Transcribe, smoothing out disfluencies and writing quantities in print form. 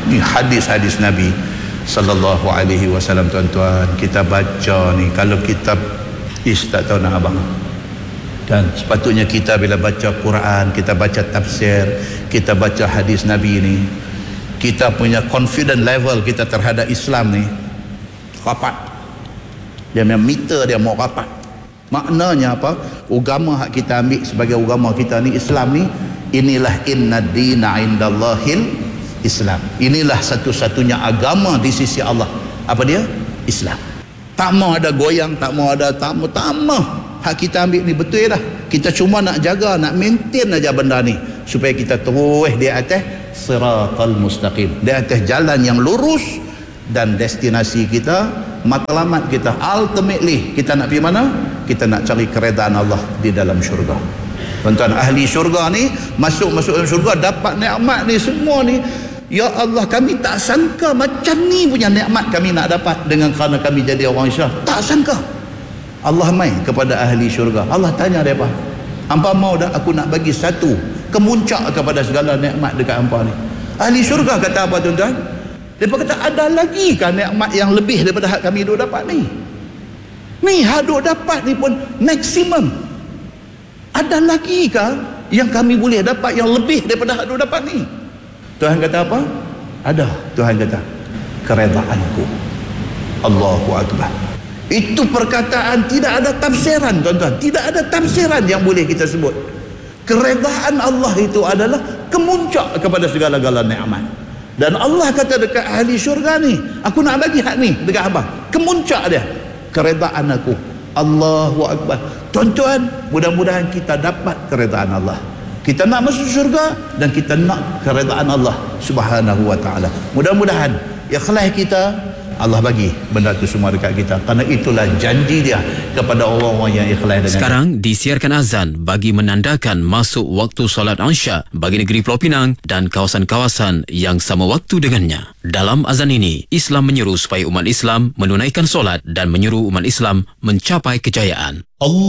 Ni hadis-hadis Nabi sallallahu alaihi wasallam, tuan-tuan. Kita baca ni, kalau kitab tak tahu nak abang. Dan sepatutnya kita bila baca Quran, kita baca tafsir, kita baca hadis Nabi ni, kita punya confident level kita terhadap Islam ni rapat. Dia punya meter dia mau rapat. Maknanya apa? Agama hak kita ambil sebagai agama kita ni, Islam ni, inilah inna dina indallahil Islam. Inilah satu-satunya agama di sisi Allah. Apa dia? Islam. Tak mau ada goyang, tak mau ada tak mau. Hak kita ambil ni betul dah. Kita cuma nak jaga, nak maintain aja benda ni supaya kita terus di atas siratal mustaqim, di atas jalan yang lurus, dan destinasi kita, matlamat kita, ultimately kita nak pergi mana? Kita nak cari keredaan Allah di dalam syurga. Tuan-tuan, ahli syurga ni masuk dalam syurga, dapat nikmat ni semua ni. Ya Allah, kami tak sangka macam ni punya nikmat kami nak dapat dengan kerana kami jadi orang Islam. Tak sangka. Allah mai kepada ahli syurga. Allah tanya mereka, hampa mau dah aku nak bagi satu kemuncak kepada segala nikmat dekat hampa ni? Ahli syurga kata apa, tuan-tuan? Mereka kata, ada lagi kan nikmat yang lebih daripada hak kami duk dapat ni? Ni hak duk dapat ni pun maksimum. Ada lagi kah yang kami boleh dapat yang lebih daripada hak duk dapat ni? Tuhan kata apa? Ada. Tuhan kata, keredaanku. Allahu Akbar. Itu perkataan tidak ada tafsiran, tuan-tuan. Tidak ada tafsiran yang boleh kita sebut. Keredaan Allah itu adalah kemuncak kepada segala-gala nikmat. Dan Allah kata dekat ahli syurga ni, aku nak bagi hak ni dekat abang. Kemuncak dia, keredaan aku. Allahu Akbar. Tuan-tuan, mudah-mudahan kita dapat keredaan Allah. Kita nak masuk syurga dan kita nak keredaan Allah Subhanahu wa taala. Mudah-mudahan ikhlas kita, Allah bagi benda tu semua dekat kita, kerana itulah janji dia kepada orang-orang yang ikhlas dengan. Sekarang disiarkan azan bagi menandakan masuk waktu solat Isya bagi negeri Pulau Pinang dan kawasan-kawasan yang sama waktu dengannya. Dalam azan ini, Islam menyeru supaya umat Islam menunaikan solat dan menyeru umat Islam mencapai kejayaan.